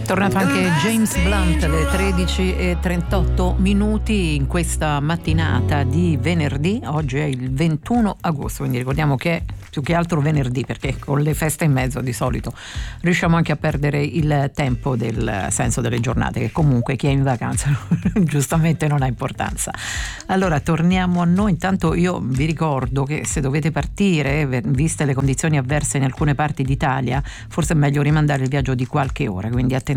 Tornato anche James Blunt alle 13:38 in questa mattinata di venerdì. Oggi è il 21 agosto, quindi ricordiamo che è più che altro venerdì, perché con le feste in mezzo di solito riusciamo anche a perdere il tempo del senso delle giornate, che comunque chi è in vacanza giustamente non ha importanza. Allora torniamo a noi. Intanto io vi ricordo che se dovete partire, viste le condizioni avverse in alcune parti d'Italia, forse è meglio rimandare il viaggio di qualche ora, quindi attenzione.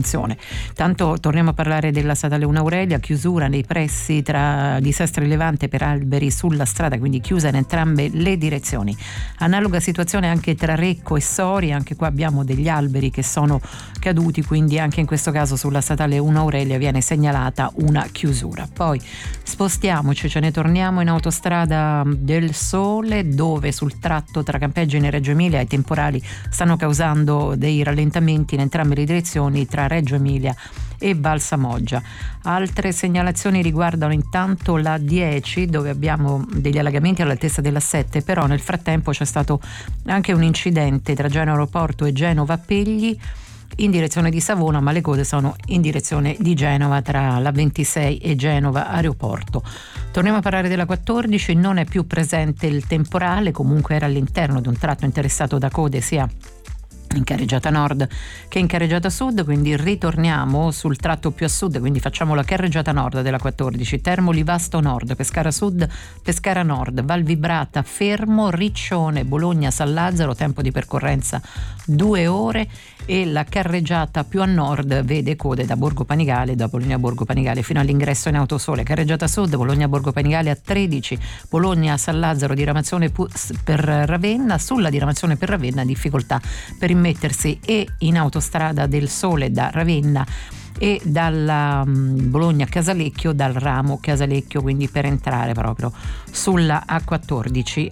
Tanto torniamo a parlare della statale 1 Aurelia, chiusura nei pressi tra di Sestri Levante per alberi sulla strada, quindi chiusa in entrambe le direzioni. Analoga situazione anche tra Recco e Sori, anche qua abbiamo degli alberi che sono caduti, quindi anche in questo caso sulla statale 1 Aurelia viene segnalata una chiusura. Poi spostiamoci, ce ne torniamo in autostrada del Sole, dove sul tratto tra Campeggine e Reggio Emilia i temporali stanno causando dei rallentamenti in entrambe le direzioni tra Reggio Emilia e Valsamoggia. Altre segnalazioni riguardano intanto la 10, dove abbiamo degli allagamenti all'altezza della 7, però nel frattempo c'è stato anche un incidente tra Genova Aeroporto e Genova Pegli in direzione di Savona, ma le code sono in direzione di Genova tra la 26 e Genova Aeroporto. Torniamo a parlare della 14, non è più presente il temporale, comunque era all'interno di un tratto interessato da code sia in carreggiata nord che in carreggiata sud, quindi ritorniamo sul tratto più a sud, quindi facciamo la carreggiata nord della 14, Termoli Vasto Nord, Pescara Sud, Pescara Nord, Val Vibrata, Fermo, Riccione, Bologna, San Lazzaro, tempo di percorrenza 2 ore, e la carreggiata più a nord vede code da Borgo Panigale, da Bologna Borgo Panigale fino all'ingresso in Autosole. Carreggiata sud, Bologna Borgo Panigale a 13, Bologna San Lazzaro, diramazione per Ravenna, sulla diramazione per Ravenna difficoltà per immettersi e in autostrada del Sole da Ravenna e dalla Bologna Casalecchio, dal ramo Casalecchio, quindi per entrare proprio sulla A14.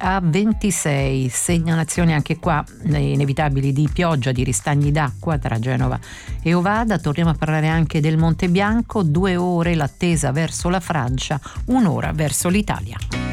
A26 segnalazioni anche qua inevitabili di pioggia, di ristagni d'acqua tra Genova e Ovada. Torniamo a parlare anche del Monte Bianco, 2 ore l'attesa verso la Francia, 1 ora verso l'Italia.